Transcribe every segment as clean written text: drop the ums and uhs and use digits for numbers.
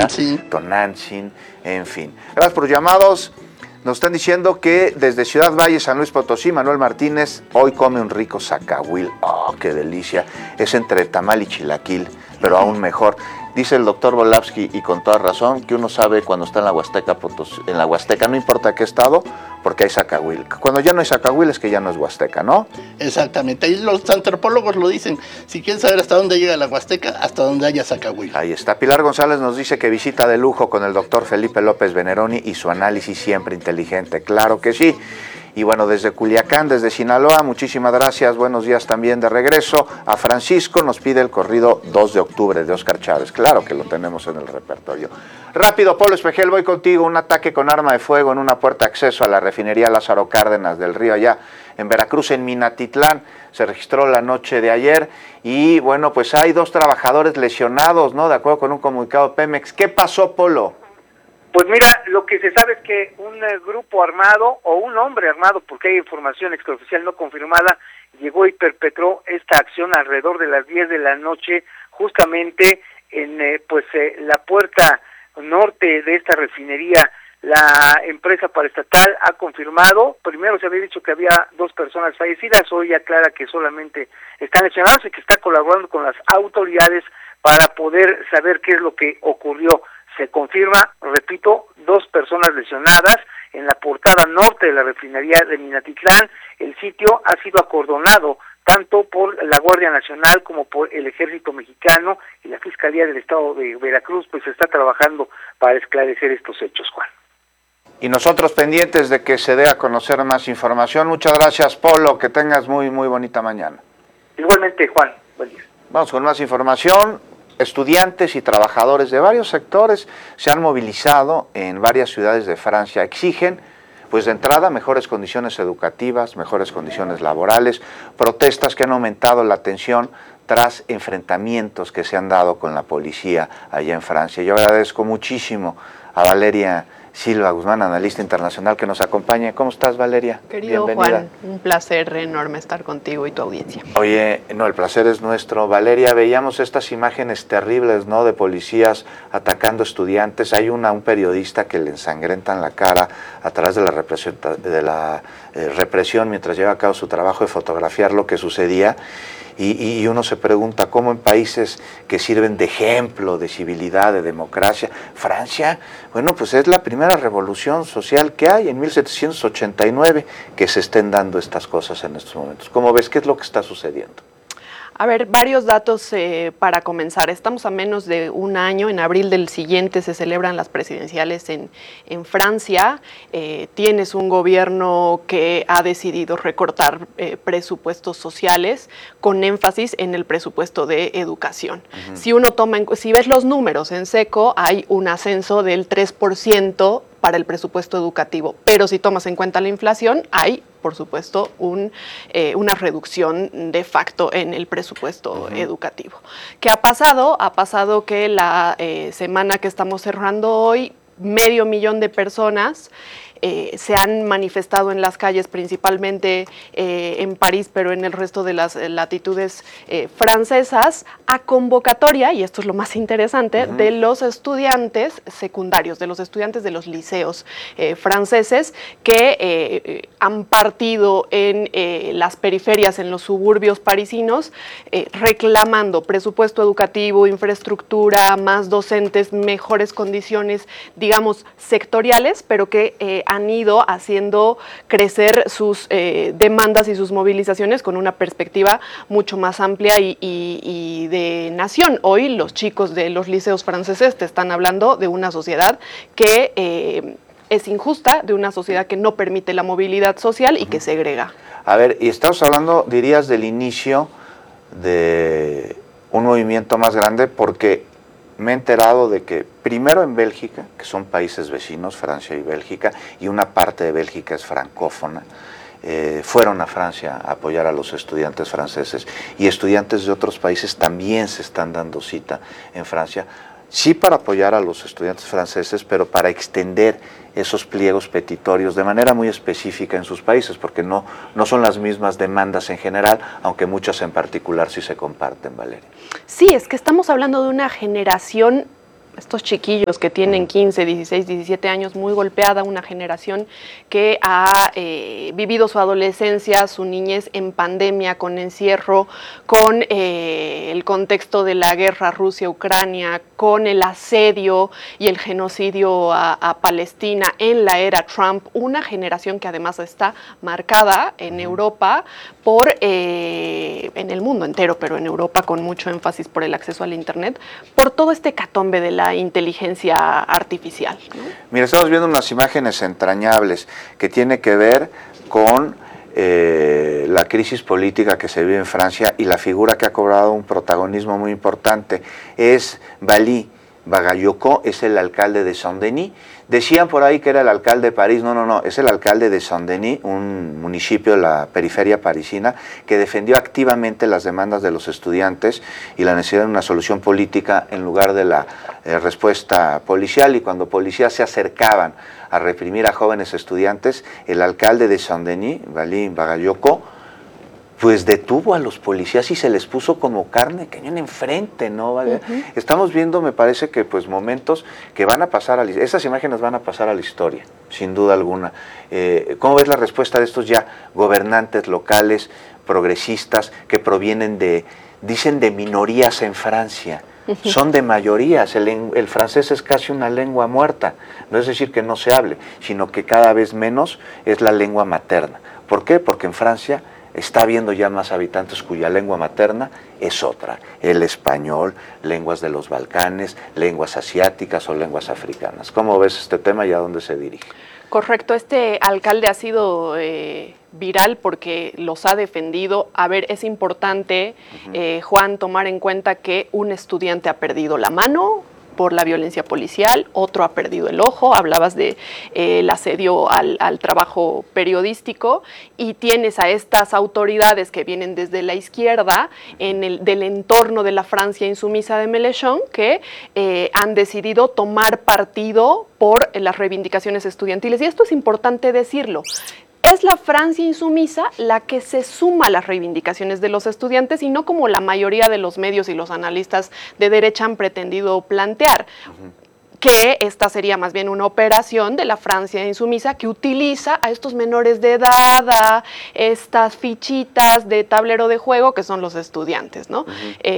Tonantzin, en fin. Gracias por los llamados. Nos están diciendo que desde Ciudad Valle, San Luis Potosí, Manuel Martínez hoy come un rico zacahuil. ¡Oh, qué delicia! Es entre tamal y chilaquil, pero aún mejor. Dice el doctor Volavsky, y con toda razón, que uno sabe cuando está en la Huasteca, en la Huasteca, no importa qué estado, porque hay zacahuil. Cuando ya no hay zacahuil es que ya no es Huasteca, ¿no? Exactamente, y los antropólogos lo dicen, si quieren saber hasta dónde llega la Huasteca, hasta donde haya zacahuil. Ahí está. Pilar González nos dice que visita de lujo con el doctor Felipe López Veneroni y su análisis siempre inteligente. Claro que sí. Y bueno, desde Culiacán, desde Sinaloa, muchísimas gracias, buenos días también de regreso. A Francisco nos pide el corrido 2 de octubre de Óscar Chávez, claro que lo tenemos en el repertorio. Rápido, Polo Espejel, voy contigo. Un ataque con arma de fuego en una puerta de acceso a la refinería Lázaro Cárdenas del Río, allá en Veracruz, en Minatitlán, se registró la noche de ayer. Y bueno, pues hay 2 trabajadores lesionados, ¿no? De acuerdo con un comunicado de Pemex. ¿Qué pasó, Polo? Pues mira, lo que se sabe es que un grupo armado o un hombre armado, porque hay información extraoficial no confirmada, llegó y perpetró esta acción alrededor de las 10 de la noche, justamente en la puerta norte de esta refinería. La empresa paraestatal ha confirmado, primero se había dicho que había 2 personas fallecidas, hoy aclara que solamente están lesionados y que está colaborando con las autoridades para poder saber qué es lo que ocurrió. Se confirma, repito, 2 personas lesionadas en la portada norte de la refinería de Minatitlán. El sitio ha sido acordonado tanto por la Guardia Nacional como por el Ejército Mexicano, y la Fiscalía del Estado de Veracruz pues está trabajando para esclarecer estos hechos, Juan. Y nosotros pendientes de que se dé a conocer más información. Muchas gracias, Polo, que tengas muy bonita mañana. Igualmente, Juan, buen día. Vamos con más información. Estudiantes y trabajadores de varios sectores se han movilizado en varias ciudades de Francia. Exigen, pues de entrada, mejores condiciones educativas, mejores condiciones laborales, protestas que han aumentado la tensión tras enfrentamientos que se han dado con la policía allá en Francia. Yo agradezco muchísimo a Valeria Silva Guzmán, analista internacional, que nos acompaña. ¿Cómo estás, Valeria? Querido Bienvenida. Juan, un placer enorme estar contigo y tu audiencia. Oye, no, el placer es nuestro. Valeria, veíamos estas imágenes terribles, ¿no?, de policías atacando estudiantes. Hay un periodista que le ensangrentan la cara a través de la represión mientras lleva a cabo su trabajo de fotografiar lo que sucedía. Y uno se pregunta cómo en países que sirven de ejemplo de civilidad, de democracia, Francia, bueno, pues es la primera revolución social que hay en 1789 que se estén dando estas cosas en estos momentos. ¿Cómo ves? ¿Qué es lo que está sucediendo? A ver, varios datos para comenzar. Estamos a menos de un año. En abril del siguiente se celebran las presidenciales en Francia. Tienes un gobierno que ha decidido recortar presupuestos sociales con énfasis en el presupuesto de educación. Uh-huh. Si ves los números en seco, hay un ascenso del 3% para el presupuesto educativo, pero si tomas en cuenta la inflación, hay, por supuesto, una reducción de facto en el presupuesto educativo. ¿Qué ha pasado? Ha pasado que la semana que estamos cerrando hoy, 500,000 de personas se han manifestado en las calles, principalmente en París, pero en el resto de las latitudes francesas, a convocatoria, y esto es lo más interesante, de los estudiantes secundarios, de los estudiantes de los liceos franceses que han partido en las periferias, en los suburbios parisinos, reclamando presupuesto educativo, infraestructura, más docentes, mejores condiciones, digamos, sectoriales, pero que han ido haciendo crecer sus demandas y sus movilizaciones con una perspectiva mucho más amplia y de nación. Hoy los chicos de los liceos franceses te están hablando de una sociedad que es injusta, de una sociedad que no permite la movilidad social y que segrega. A ver, y estamos hablando, dirías, del inicio de un movimiento más grande, porque me he enterado de que primero en Bélgica, que son países vecinos, Francia y Bélgica, y una parte de Bélgica es francófona, fueron a Francia a apoyar a los estudiantes franceses, y estudiantes de otros países también se están dando cita en Francia, sí para apoyar a los estudiantes franceses, pero para extender esos pliegos petitorios de manera muy específica en sus países, porque no son las mismas demandas en general, aunque muchas en particular sí se comparten, Valeria. Sí, es que estamos hablando de una generación estos chiquillos que tienen 15, 16, 17 años, muy golpeada, una generación que ha vivido su adolescencia, su niñez en pandemia, con encierro, con el contexto de la guerra Rusia-Ucrania, con el asedio y el genocidio a Palestina en la era Trump, una generación que además está marcada en Europa por, en el mundo entero, pero en Europa con mucho énfasis por el acceso al Internet, por todo este hecatombe de la inteligencia artificial, ¿no? Mira, estamos viendo unas imágenes entrañables que tiene que ver con la crisis política que se vive en Francia, y la figura que ha cobrado un protagonismo muy importante es Bali Bagayoko, es el alcalde de Saint-Denis. Decían por ahí que era el alcalde de París, no, es el alcalde de Saint-Denis, un municipio de la periferia parisina, que defendió activamente las demandas de los estudiantes y la necesidad de una solución política en lugar de la respuesta policial, y cuando policías se acercaban a reprimir a jóvenes estudiantes, el alcalde de Saint-Denis, Bali Bagayoko, pues detuvo a los policías y se les puso como carne de cañón enfrente, ¿no? ¿Vale? Estamos viendo, me parece que pues momentos que van a pasar esas imágenes van a pasar a la historia, sin duda alguna. ¿Cómo ves la respuesta de estos ya gobernantes locales, progresistas, que provienen dicen de minorías en Francia? Son de mayorías, el francés es casi una lengua muerta, no es decir que no se hable, sino que cada vez menos es la lengua materna. ¿Por qué? Porque en Francia está habiendo ya más habitantes cuya lengua materna es otra, el español, lenguas de los Balcanes, lenguas asiáticas o lenguas africanas. ¿Cómo ves este tema y a dónde se dirige? Correcto, este alcalde ha sido viral porque los ha defendido. A ver, es importante, Juan, tomar en cuenta que un estudiante ha perdido la mano por la violencia policial, otro ha perdido el ojo, hablabas de el asedio al trabajo periodístico, y tienes a estas autoridades que vienen desde la izquierda del entorno de la Francia insumisa de Mélenchon, que han decidido tomar partido por las reivindicaciones estudiantiles, y esto es importante decirlo. Es la Francia insumisa la que se suma a las reivindicaciones de los estudiantes, y no como la mayoría de los medios y los analistas de derecha han pretendido plantear, que esta sería más bien una operación de la Francia insumisa que utiliza a estos menores de edad, a estas fichitas de tablero de juego que son los estudiantes, ¿no?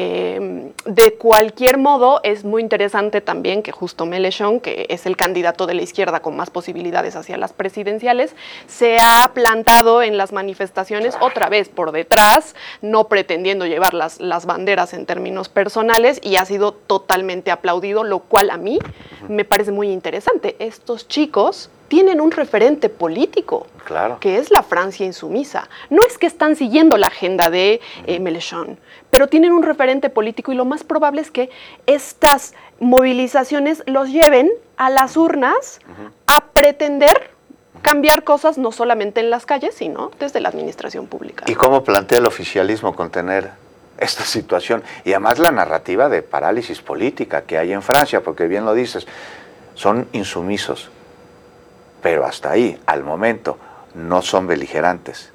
De cualquier modo, es muy interesante también que justo Mélenchon, que es el candidato de la izquierda con más posibilidades hacia las presidenciales, se ha plantado en las manifestaciones otra vez por detrás, no pretendiendo llevar las banderas en términos personales, y ha sido totalmente aplaudido, lo cual a mí me parece muy interesante. Estos chicos tienen un referente político, claro, que es la Francia insumisa. No es que están siguiendo la agenda de Mélenchon, pero tienen un referente político, y lo más probable es que estas movilizaciones los lleven a las urnas a pretender cambiar cosas no solamente en las calles, sino desde la administración pública. ¿Y cómo plantea el oficialismo contener esta situación? Y además la narrativa de parálisis política que hay en Francia, porque bien lo dices, son insumisos, pero hasta ahí, al momento, no son beligerantes.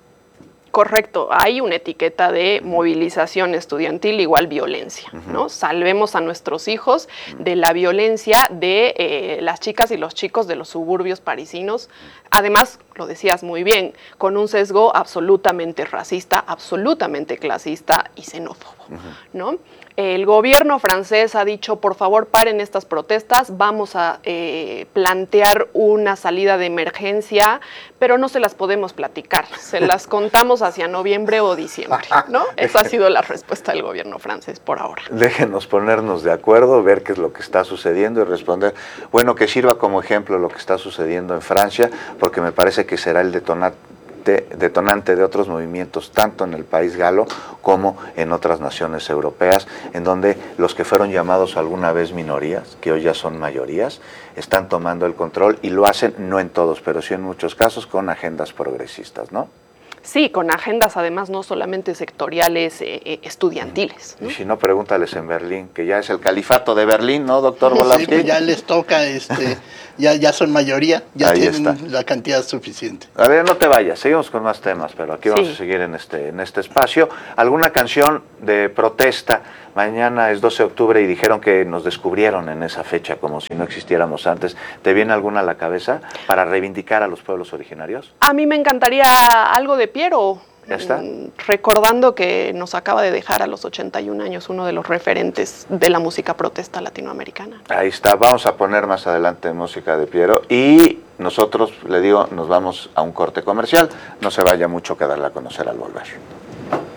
Correcto, hay una etiqueta de movilización estudiantil igual violencia, ¿no? Salvemos a nuestros hijos de la violencia de las chicas y los chicos de los suburbios parisinos. Además, lo decías muy bien, con un sesgo absolutamente racista, absolutamente clasista y xenófobo, ¿no? El gobierno francés ha dicho, por favor, paren estas protestas, vamos a plantear una salida de emergencia, pero no se las podemos platicar, se las contamos hacia noviembre o diciembre, ¿no? Esa ha sido la respuesta del gobierno francés por ahora. Déjenos ponernos de acuerdo, ver qué es lo que está sucediendo y responder. Bueno, que sirva como ejemplo lo que está sucediendo en Francia, porque me parece que será el detonante de otros movimientos, tanto en el país galo como en otras naciones europeas, en donde los que fueron llamados alguna vez minorías, que hoy ya son mayorías, están tomando el control, y lo hacen, no en todos, pero sí en muchos casos, con agendas progresistas, ¿no? Sí, con agendas además no solamente sectoriales, estudiantiles, ¿no? Y si no, pregúntales en Berlín, que ya es el califato de Berlín, ¿no, doctor Volansky? Sí, pues ya les toca, ya son mayoría, ya Ahí tienen está la cantidad suficiente. A ver, no te vayas, seguimos con más temas, pero aquí vamos a seguir en este espacio. ¿Alguna canción de protesta mañana es 12 de octubre y dijeron que nos descubrieron en esa fecha, como si no existiéramos antes. ¿Te viene alguna a la cabeza para reivindicar a los pueblos originarios? A mí me encantaría algo de Piero. ¿Ya está? Recordando que nos acaba de dejar a los 81 años uno de los referentes de la música protesta latinoamericana. Ahí está, vamos a poner más adelante música de Piero y nosotros, le digo, nos vamos a un corte comercial. No se vaya mucho, que darle a conocer al volver.